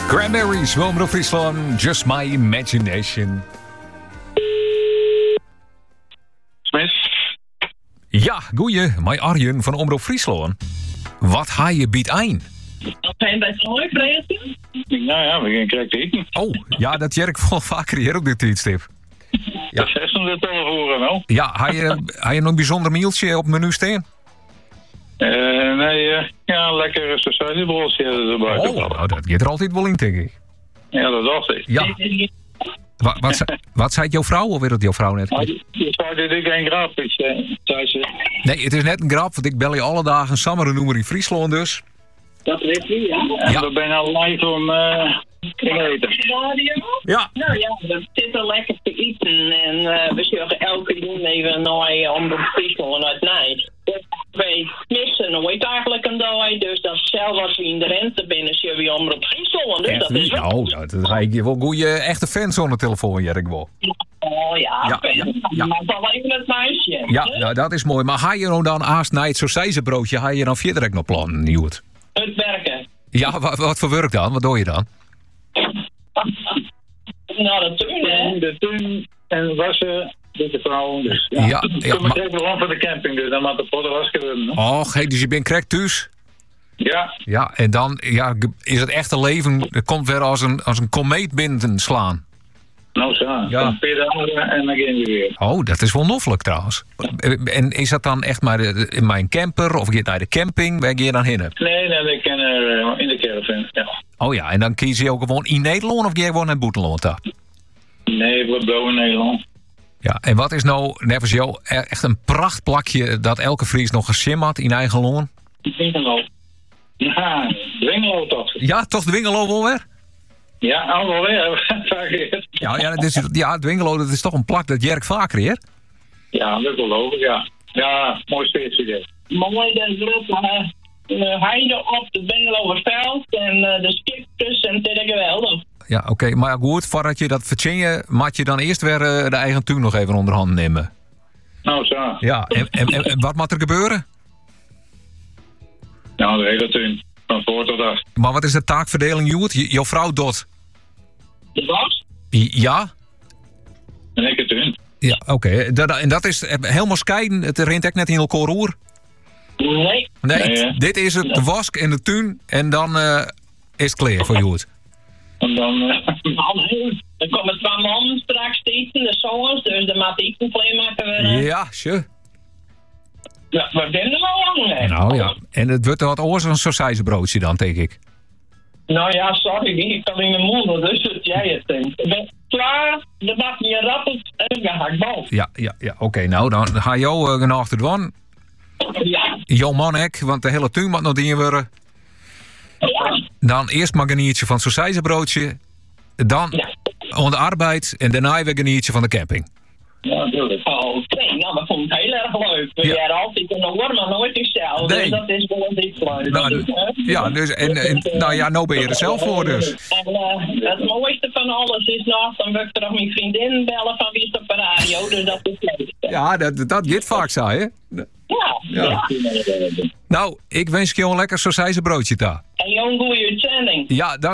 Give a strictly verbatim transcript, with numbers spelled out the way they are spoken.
Cranberries, Omroep Friesland, Just My Imagination. Smit? Ja, goeie, mijn Arjen van Omroep Friesland. Wat ga je biedt ein? Ben je bij het mooi vreten? Nou ja, we gaan correct eten. Oh, ja, dat jerk wel vaker hier op dit tijdstip. Ja. Dat is het al horen wel. Ja, ga je, ga je nog een bijzonder meeltje op het menu staan? Uh, nee, uh, ja, lekker society broodje erbij. Oh, nou, dat gaat er altijd wel in, denk ik. Ja, dat dacht ik. Ja. Wat, wat, zei, wat zei jouw vrouw, of weet dat jouw vrouw net? Maar je zei dit ik geen grap, ik zei ze. Nee, het is net een grap, want ik bel je alle dagen samen noemer in Friesland dus. Dat weet je, ja. En Ja. we zijn al live om uh, te eten. Ja. Nou ja, we zitten lekker te eten en uh, we zeggen elke dag even naar om de Friesland uit Nijs. Wij missen nooit eigenlijk een dag, dus dat is zelfs als we in de rente binnen, zien we om op Friesland. Dus Echt, dat is wel. oh, ja, dat ga ik je wel goeie echte fans aan de telefoon, Jerk wel. Oh ja, Ja, ja, ja, ja. maar wel even het meisje. Ja, nou, dat is mooi. Maar ga je nou dan aast na het sausijzenbroodje, ga je dan verder nog plannen, Nieuwt? Het werken. Ja, wat, wat voor werk dan? Wat doe je dan? Nou, dat doen hè. De tuin en wassen, dit de vrouw. Dus ja, Ja, ja, kom maar- ik even rond voor de camping, dus dan moet de potten wassen worden. Och, hey, dus je bent correct thuis? Ja, Ja, en dan ja, is het echte leven, het komt weer als een, als een komeet binnen slaan. nou zo. Ja. Dan peer de andere en dan gaan we weer. Oh, dat is wel noffelijk trouwens. En is dat dan echt maar de- in mijn camper of ga je naar de camping? Waar ga je dan heen? Nee, nee, ik ken er uh, in de caravan. Ja. Oh ja, en dan kies je ook gewoon in Nederland of ga je gewoon naar Boetenland daar? Nee, we blijven in Nederland. Ja, en wat is nou, net als jou, e- echt een prachtplakje dat elke Fries nog gezim had in eigen loon? Dwingelo. Ja, Dwingelo toch? Ja, toch Dwingelo wel weer? Ja, allemaal weer. Ja, ja, dat is, ja, Dwingelo, dat is toch een plak dat Jerk vaker, hè? Ja, dat geloof ik, ja. Ja, mooi steeds idee. Mooi de grote uh, heide op de Bengeloverveld en uh, de skipjes en dit is geweldig. Ja, oké, maar goed, voordat je dat vertje, moet je dan eerst weer uh, de eigen tuin nog even onder handen nemen. Nou zo. Ja, en, en, en, en wat moet er gebeuren? Nou, de hele tuin. Van voor tot acht. Maar wat is de taakverdeling, Joet? Je- Jouw vrouw doet? De was? Ja? En ik het tuin. Ja, oké. Dat- En dat is helemaal scheiden, het rent echt net in elkaar roer? Nee. Nee, Nee, hè? dit is het, de wask en de tuin en dan uh, is het klaar voor Joet. En dan... Uh, Nou, nee. Er komen twee mannen straks eten, de zoons, dus de maat ik een klein maken we. Ja, sure. Ja, we vinden er wel lang, hè? Nou ja, en het wordt wat oors een sausijzenbroodje dan, denk ik. Nou ja, sorry, ik kan in de mond, dus het jij het denkt. Ik ben klaar, de bak je rappelt en gehakt bal. Ja, ja, ja. Oké, nou, dan ga jou uh, genoeg te doen. Ja. Jouw man ek, want de hele tuin moet nog dingen worden. Ja. Dan eerst maar een ganiertje van het sausijzenbroodje. Dan Ja. onder arbeid en daarna weer een ganiertje van de camping. ja, natuurlijk. Oh, oké, nou, dat vond ik heel erg leuk. We Ja. hebben altijd een hoor, maar nooit jezelf. Nee. Dus dat is wel iets leuk. Nou, Dus, hè? ja, dus, en, en, nou ja, nou ben je er zelf voor dus. En uh, het mooiste van alles is nog, dan wil ik er nog mijn vriendin bellen van wie is op de radio, dus dat is leuk. Ja, dat, dat gaat vaak zo, hè? Ja, Ja. ja. Nou, ik wens je een lekker sausijzenbroodje daar. En jou een goede uitzending. Ja,